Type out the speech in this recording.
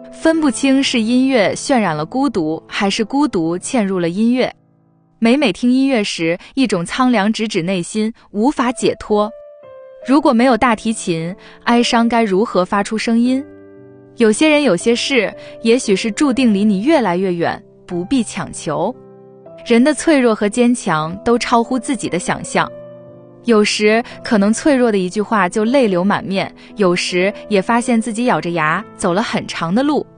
分不清是音乐渲染了孤独，还是孤独嵌入了音乐。每听音乐时，一种苍凉直指内心，无法解脱。如果没有大提琴，哀伤该如何发出声音？有些人有些事，也许是注定离你越来越远，不必强求。人的脆弱和坚强都超乎自己的想象。有时可能脆弱的一句话就泪流满面，有时也发现自己咬着牙走了很长的路，